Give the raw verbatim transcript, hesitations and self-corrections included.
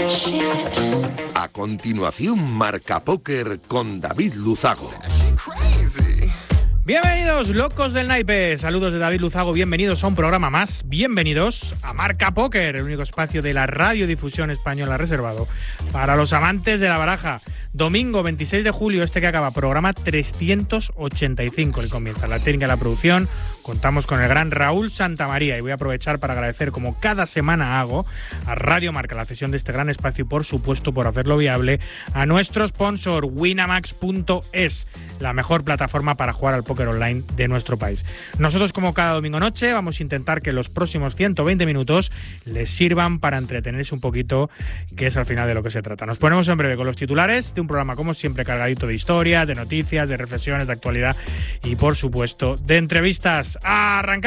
A continuación, Marca Póker con David Luzago. Bienvenidos, locos del naipe. Saludos de David Luzago, bienvenidos a un programa más. Bienvenidos a Marca Póker, el único espacio de la radiodifusión española reservado para los amantes de la baraja. Domingo veintiséis de julio, este que acaba, programa trescientos ochenta y cinco. El comienza la técnica de la producción. Contamos con el gran Raúl Santamaría y voy a aprovechar para agradecer, como cada semana hago, a Radio Marca la cesión de este gran espacio y, por supuesto, por hacerlo viable, a nuestro sponsor, Winamax punto es, la mejor plataforma para jugar al póker online de nuestro país. Nosotros, como cada domingo noche, vamos a intentar que los próximos ciento veinte minutos les sirvan para entretenerse un poquito, que es al final de lo que se trata. Nos ponemos en breve con los titulares de un programa, como siempre, cargadito de historias, de noticias, de reflexiones, de actualidad y, por supuesto, de entrevistas. ¡Arrancamos!